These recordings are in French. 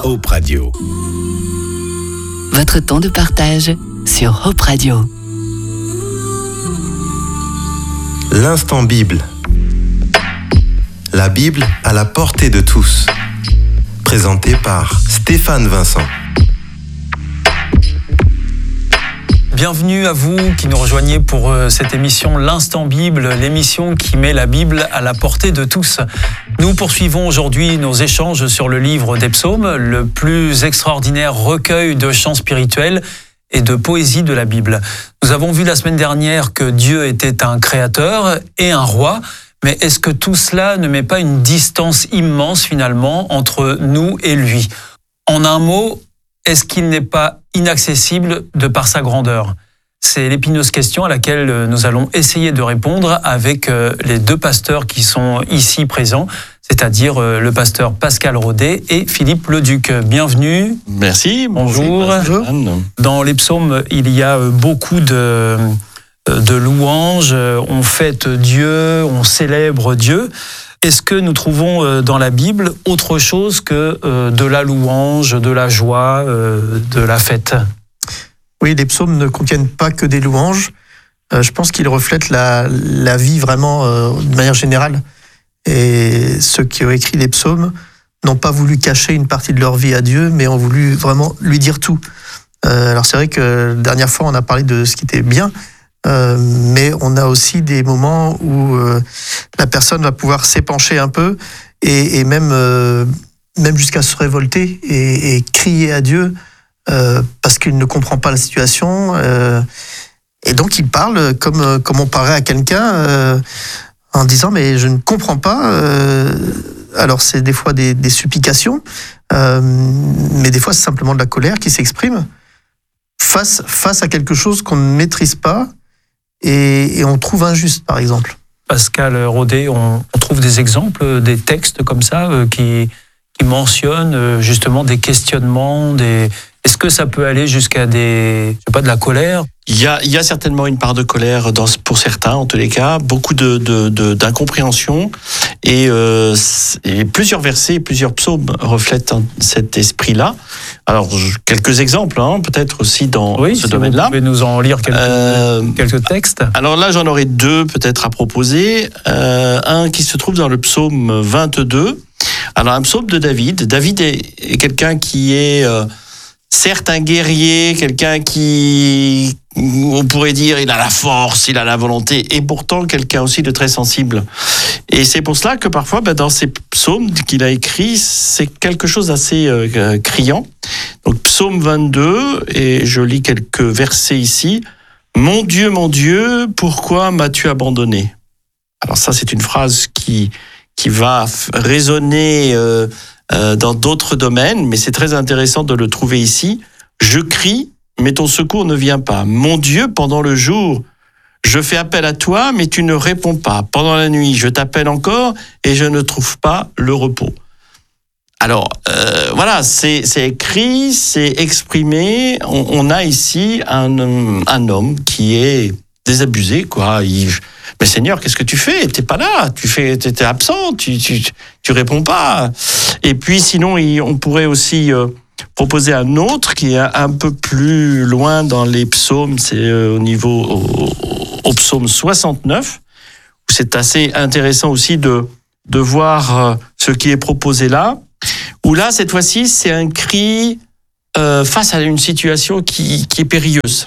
Hope Radio. Votre temps de partage sur Hope Radio. L'instant Bible. La Bible à la portée de tous. Présenté par Stéphane Vincent. Bienvenue à vous qui nous rejoignez pour cette émission L'Instant Bible, l'émission qui met la Bible à la portée de tous. Nous poursuivons aujourd'hui nos échanges sur le livre des Psaumes, le plus extraordinaire recueil de chants spirituels et de poésie de la Bible. Nous avons vu la semaine dernière que Dieu était un créateur et un roi, mais est-ce que tout cela ne met pas une distance immense finalement entre nous et lui ? En un mot, est-ce qu'il n'est pas inaccessible de par sa grandeur ? C'est l'épineuse question à laquelle nous allons essayer de répondre avec les deux pasteurs qui sont ici présents, c'est-à-dire le pasteur Pascal Rodet et Philippe Leduc. Bienvenue. Merci. Bonjour. Dans les psaumes, il y a beaucoup de louanges. On fête Dieu, on célèbre Dieu. Est-ce que nous trouvons dans la Bible autre chose que de la louange, de la joie, de la fête ? Oui, les psaumes ne contiennent pas que des louanges. Je pense qu'ils reflètent la vie vraiment de manière générale. Et ceux qui ont écrit les psaumes n'ont pas voulu cacher une partie de leur vie à Dieu, mais ont voulu vraiment lui dire tout. Alors c'est vrai que la dernière fois, on a parlé de ce qui était bien, mais on a aussi des moments où la personne va pouvoir s'épancher un peu et même jusqu'à se révolter et crier à Dieu parce qu'il ne comprend pas la situation. Et donc il parle comme on parlerait à quelqu'un en disant « mais je ne comprends pas ». Alors c'est des fois des supplications, mais des fois c'est simplement de la colère qui s'exprime face à quelque chose qu'on ne maîtrise pas et on trouve injuste, par exemple. Pascal Rodet, on trouve des exemples, des textes comme ça qui mentionnent justement des questionnements, Est-ce que ça peut aller jusqu'à de la colère ? Il y a certainement une part de colère pour certains, en tous les cas, beaucoup d'incompréhension et plusieurs versets, plusieurs psaumes reflètent cet esprit-là. Alors, quelques exemples, peut-être aussi dans ce domaine-là. Vous pouvez nous en lire quelques textes. Alors là, j'en aurais deux peut-être à proposer. Un qui se trouve dans le psaume 22. Alors, un psaume de David. David est quelqu'un qui est... certes un guerrier, quelqu'un qui, on pourrait dire, il a la force, il a la volonté, et pourtant quelqu'un aussi de très sensible. Et c'est pour cela que parfois, dans ces psaumes qu'il a écrits, c'est quelque chose d'assez criant. Donc psaume 22, et je lis quelques versets ici. « Mon Dieu, pourquoi m'as-tu abandonné ?» Alors ça, c'est une phrase qui va résonner... dans d'autres domaines, mais c'est très intéressant de le trouver ici. Je crie, mais ton secours ne vient pas. Mon Dieu, pendant le jour, je fais appel à toi, mais tu ne réponds pas. Pendant la nuit, je t'appelle encore et je ne trouve pas le repos. Alors, voilà, c'est écrit, c'est exprimé. On a ici un homme qui est désabusé, quoi. Mais Seigneur, qu'est-ce que tu fais ? T'es pas là, t'es absent, tu réponds pas. Et puis sinon, on pourrait aussi proposer un autre qui est un peu plus loin dans les psaumes, c'est au psaume 69, où c'est assez intéressant aussi de voir ce qui est proposé là, où là, cette fois-ci, c'est un cri face à une situation qui est périlleuse.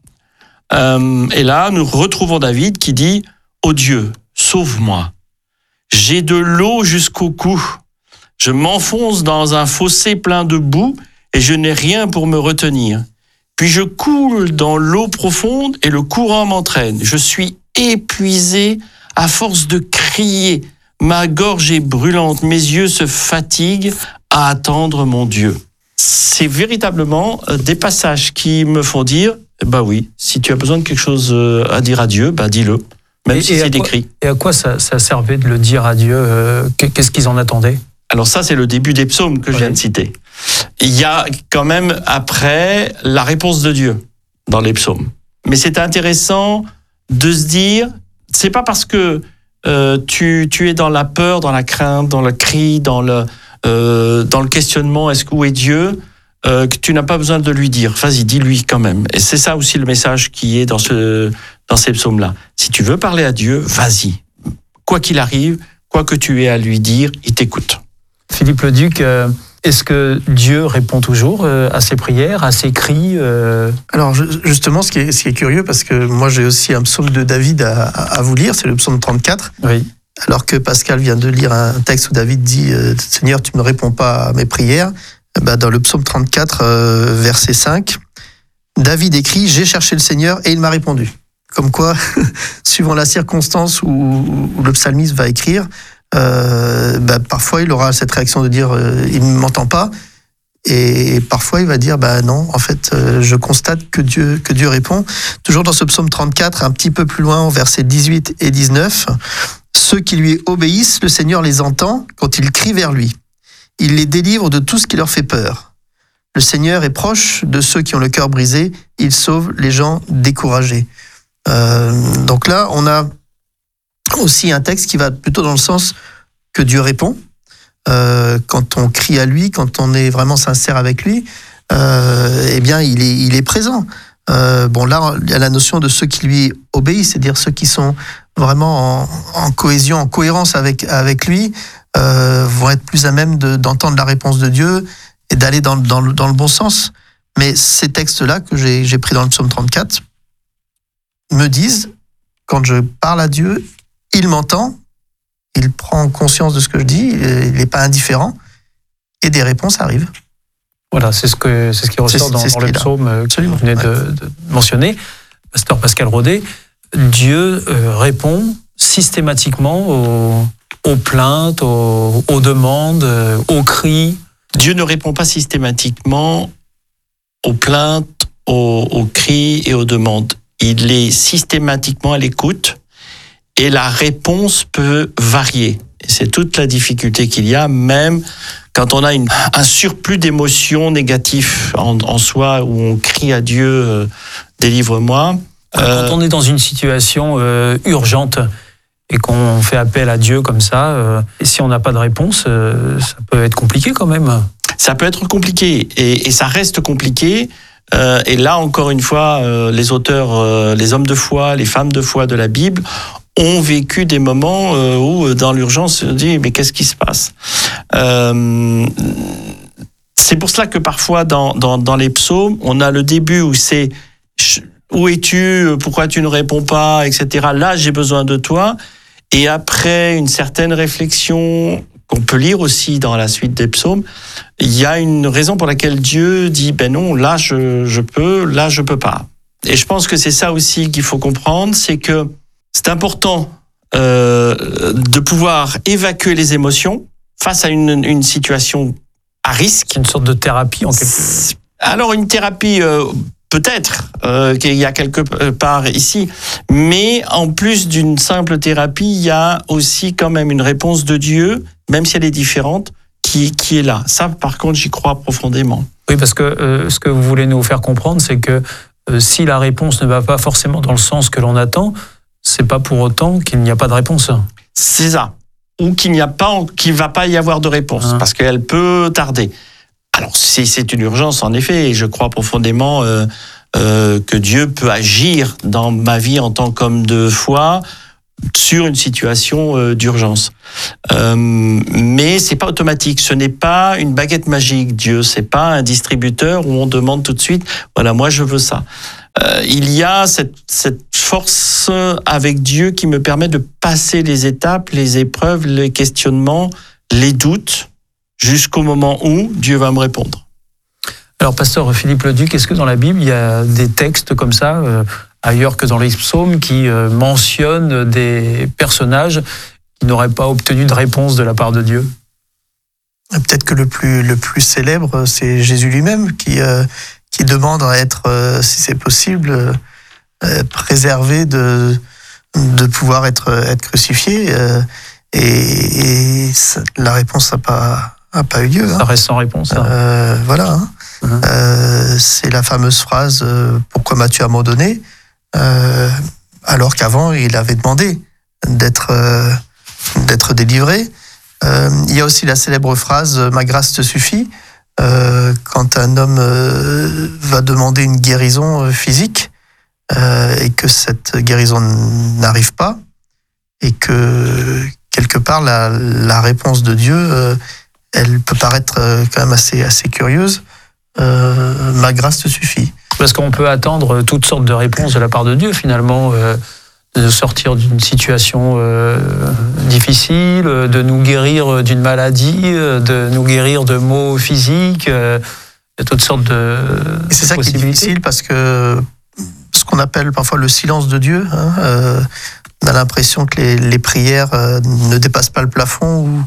Et là, nous retrouvons David qui dit « Ô Dieu, sauve-moi. J'ai de l'eau jusqu'au cou. Je m'enfonce dans un fossé plein de boue et je n'ai rien pour me retenir. Puis je coule dans l'eau profonde et le courant m'entraîne. Je suis épuisé à force de crier. Ma gorge est brûlante, mes yeux se fatiguent à attendre mon Dieu. » C'est véritablement des passages qui me font dire « oui, si tu as besoin de quelque chose à dire à Dieu, dis-le. » Même si c'est décrit. Et à quoi ça servait de le dire à Dieu ? Qu'est-ce qu'ils en attendaient ? Alors ça, c'est le début des psaumes que je viens de citer. Il y a quand même après la réponse de Dieu dans les psaumes. Mais c'est intéressant de se dire, c'est pas parce que tu es dans la peur, dans la crainte, dans le cri, dans dans le questionnement, où est Dieu, que tu n'as pas besoin de lui dire. Vas-y, dis-lui quand même. Et c'est ça aussi le message qui est dans ces psaumes-là. Si tu veux parler à Dieu, vas-y. Quoi qu'il arrive, quoi que tu aies à lui dire, il t'écoute. Philippe Leduc, est-ce que Dieu répond toujours à ses prières, à ses cris Alors justement, ce qui est curieux, parce que moi j'ai aussi un psaume de David à vous lire, c'est le psaume 34. Oui. Alors que Pascal vient de lire un texte où David dit « Seigneur, tu ne réponds pas à mes prières », dans le psaume 34, verset 5, David écrit « J'ai cherché le Seigneur et il m'a répondu ». Comme quoi, suivant la circonstance où le psalmiste va écrire, parfois il aura cette réaction de dire il ne m'entend pas, et parfois il va dire non, en fait je constate que Dieu répond. Toujours dans ce psaume 34, un petit peu plus loin, versets 18 et 19, ceux qui lui obéissent, le Seigneur les entend quand ils crient vers lui. Il les délivre de tout ce qui leur fait peur. Le Seigneur est proche de ceux qui ont le cœur brisé, il sauve les gens découragés. Donc là, on a aussi un texte qui va plutôt dans le sens que Dieu répond. Quand on crie à lui, quand on est vraiment sincère avec lui, il est présent. Là, il y a la notion de ceux qui lui obéissent, c'est-à-dire ceux qui sont vraiment en cohésion, en cohérence avec lui, vont être plus à même d'entendre la réponse de Dieu et d'aller dans le bon sens. Mais ces textes-là que j'ai pris dans le psaume 34 me disent, quand je parle à Dieu, il m'entend, il prend conscience de ce que je dis, il n'est pas indifférent, et des réponses arrivent. Voilà, c'est ce qui ressort dans le psaume que vous venez de mentionner. Pasteur Pascal Rodet, Dieu répond systématiquement aux plaintes, aux demandes, aux cris. Dieu ne répond pas systématiquement aux plaintes, aux cris et aux demandes. Il est systématiquement à l'écoute et la réponse peut varier. Et c'est toute la difficulté qu'il y a, même quand on a un surplus d'émotions négatives en soi, où on crie à Dieu, délivre-moi. Quand on est dans une situation urgente et qu'on fait appel à Dieu comme ça, et si on n'a pas de réponse, ça peut être compliqué quand même. Ça peut être compliqué et ça reste compliqué. Et là, encore une fois, les auteurs, les hommes de foi, les femmes de foi de la Bible ont vécu des moments où, dans l'urgence, on se dit, mais qu'est-ce qui se passe ? C'est pour cela que parfois, dans les psaumes, on a le début où c'est « Où es-tu ? Pourquoi tu ne réponds pas ? » etc. Là, j'ai besoin de toi. Et après une certaine réflexion qu'on peut lire aussi dans la suite des psaumes, il y a une raison pour laquelle Dieu dit « Ben non, là je peux, là je peux pas ». Et je pense que c'est ça aussi qu'il faut comprendre, c'est que c'est important de pouvoir évacuer les émotions face à une situation à risque. Une sorte de thérapie en quelque sorte. Alors une thérapie peut-être qu'il y a quelque part ici, mais en plus d'une simple thérapie, il y a aussi quand même une réponse de Dieu, même si elle est différente, qui est là. Ça, par contre, j'y crois profondément. Oui, parce que ce que vous voulez nous faire comprendre, c'est que si la réponse ne va pas forcément dans le sens que l'on attend, c'est pas pour autant qu'il n'y a pas de réponse. C'est ça. Ou qu'il va pas y avoir de réponse, parce qu'elle peut tarder. Alors, c'est une urgence, en effet, et je crois profondément que Dieu peut agir dans ma vie en tant qu'homme de foi sur une situation d'urgence. Mais c'est pas automatique, ce n'est pas une baguette magique, Dieu, c'est pas un distributeur où on demande tout de suite, voilà, moi je veux ça. Il y a cette force avec Dieu qui me permet de passer les étapes, les épreuves, les questionnements, les doutes, jusqu'au moment où Dieu va me répondre. Alors, pasteur Philippe Leduc, est-ce que dans la Bible, il y a des textes comme ça, ailleurs que dans les psaumes, qui mentionnent des personnages qui n'auraient pas obtenu de réponse de la part de Dieu ? Peut-être que le plus célèbre, c'est Jésus lui-même, qui demande à être, si c'est possible, préservé de pouvoir être crucifié. Et la réponse n'a pas eu lieu. Ça reste sans réponse. Voilà. C'est la fameuse phrase « Pourquoi m'as-tu abandonné ?» alors qu'avant, il avait demandé d'être délivré. Il y a aussi la célèbre phrase « Ma grâce te suffit ». Quand un homme va demander une guérison physique et que cette guérison n'arrive pas, et que quelque part la réponse de Dieu, elle peut paraître quand même assez curieuse. Ma grâce te suffit. Parce qu'on peut attendre toutes sortes de réponses de la part de Dieu, finalement, de sortir d'une situation difficile, de nous guérir d'une maladie, de nous guérir de maux physiques. Il y a toutes sortes de et c'est ça qui est difficile, parce que ce qu'on appelle parfois le silence de Dieu, on a l'impression que les prières ne dépassent pas le plafond,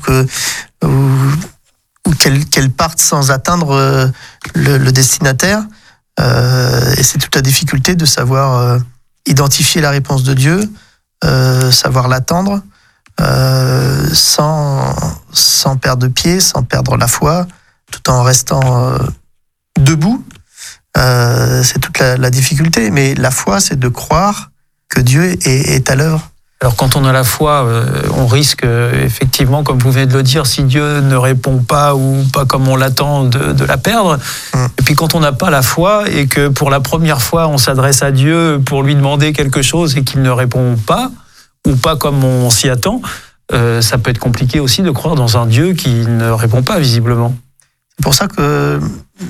ou qu'elles partent sans atteindre le destinataire. Et c'est toute la difficulté de savoir identifier la réponse de Dieu, savoir l'attendre, sans perdre de pied, sans perdre la foi, tout en restant debout. C'est toute la difficulté. Mais la foi, c'est de croire que Dieu est à l'œuvre. Alors quand on a la foi, on risque effectivement, comme vous venez de le dire, si Dieu ne répond pas ou pas comme on l'attend, de la perdre. Et puis quand on n'a pas la foi et que pour la première fois on s'adresse à Dieu pour lui demander quelque chose et qu'il ne répond pas, ou pas comme on s'y attend, ça peut être compliqué aussi de croire dans un Dieu qui ne répond pas visiblement. C'est pour ça que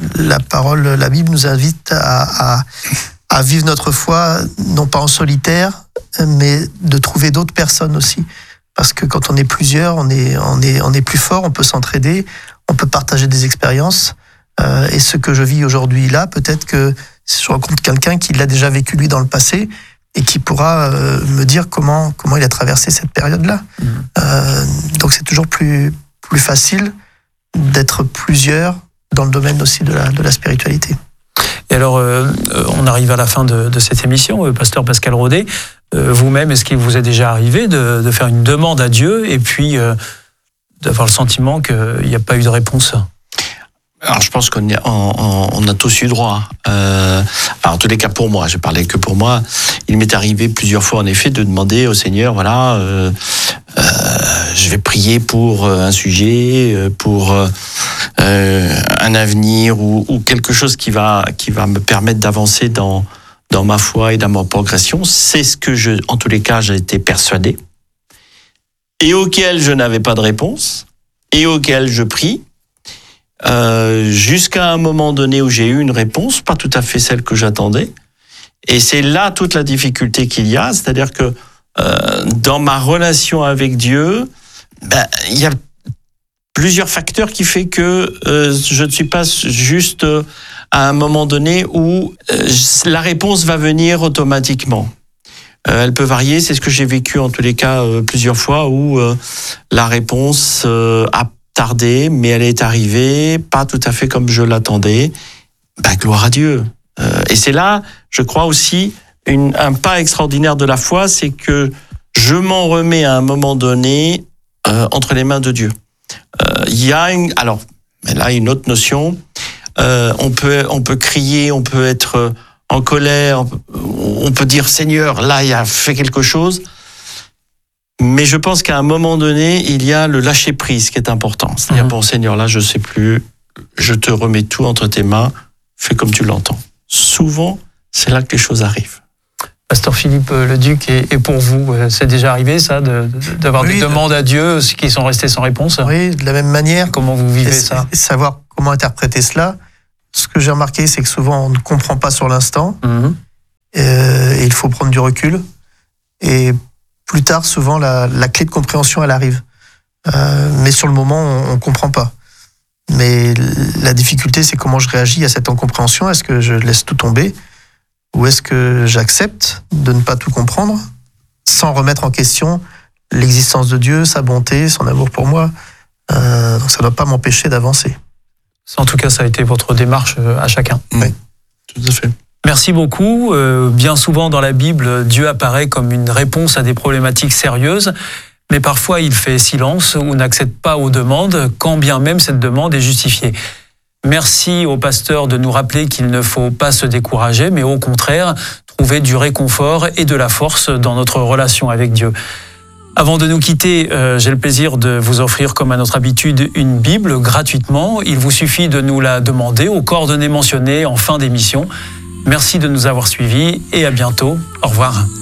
la Bible nous invite à vivre notre foi, non pas en solitaire, mais de trouver d'autres personnes aussi. Parce que quand on est plusieurs, on est plus fort, on peut s'entraider, on peut partager des expériences. Et ce que je vis aujourd'hui là, peut-être que je rencontre quelqu'un qui l'a déjà vécu lui dans le passé et qui pourra me dire comment il a traversé cette période-là. Donc c'est toujours plus facile d'être plusieurs dans le domaine aussi de la spiritualité. Et alors, on arrive à la fin de cette émission, pasteur Pascal Rodet. Vous-même, est-ce qu'il vous est déjà arrivé de faire une demande à Dieu et puis d'avoir le sentiment qu'il n'y a pas eu de réponse ? Alors je pense qu'on a tous eu droit. Alors en tous les cas pour moi, je parlais que pour moi, il m'est arrivé plusieurs fois en effet de demander au Seigneur, voilà, je vais prier pour un sujet, pour un avenir ou quelque chose qui va me permettre d'avancer dans ma foi et dans ma progression. C'est ce que en tous les cas, j'ai été persuadé et auquel je n'avais pas de réponse et auquel je prie. Jusqu'à un moment donné où j'ai eu une réponse, pas tout à fait celle que j'attendais. Et c'est là toute la difficulté qu'il y a, c'est-à-dire que dans ma relation avec Dieu, il y a plusieurs facteurs qui fait que je ne suis pas juste à un moment donné où la réponse va venir automatiquement. Elle peut varier, c'est ce que j'ai vécu en tous les cas plusieurs fois où la réponse a tardé, mais elle est arrivée, pas tout à fait comme je l'attendais. Gloire à Dieu. Et c'est là, je crois aussi, un pas extraordinaire de la foi, c'est que je m'en remets à un moment donné entre les mains de Dieu. Il y a une autre notion. On peut crier, on peut être en colère, on peut dire Seigneur, là il a fait quelque chose. Mais je pense qu'à un moment donné, il y a le lâcher prise qui est important. C'est-à-dire, bon Seigneur, là je sais plus, je te remets tout entre tes mains, fais comme tu l'entends. Souvent, c'est là que les choses arrivent. Pasteur Philippe Leduc, et pour vous, c'est déjà arrivé ça, d'avoir des demandes à Dieu qui sont restées sans réponse ? Oui, de la même manière. Comment vous vivez ça ? Savoir comment interpréter cela. Ce que j'ai remarqué, c'est que souvent on ne comprend pas sur l'instant. Et il faut prendre du recul. Et plus tard, souvent, la clé de compréhension, elle arrive. Mais sur le moment, on ne comprend pas. Mais la difficulté, c'est comment je réagis à cette incompréhension. Est-ce que je laisse tout tomber ? Ou est-ce que j'accepte de ne pas tout comprendre sans remettre en question l'existence de Dieu, sa bonté, son amour pour moi ? Donc ça ne doit pas m'empêcher d'avancer. En tout cas, ça a été votre démarche à chacun. Oui, tout à fait. Merci beaucoup. Bien souvent dans la Bible, Dieu apparaît comme une réponse à des problématiques sérieuses, mais parfois il fait silence ou n'accède pas aux demandes, quand bien même cette demande est justifiée. Merci au pasteur de nous rappeler qu'il ne faut pas se décourager, mais au contraire, trouver du réconfort et de la force dans notre relation avec Dieu. Avant de nous quitter, j'ai le plaisir de vous offrir, comme à notre habitude, une Bible gratuitement. Il vous suffit de nous la demander aux coordonnées mentionnées en fin d'émission. Merci de nous avoir suivis et à bientôt. Au revoir.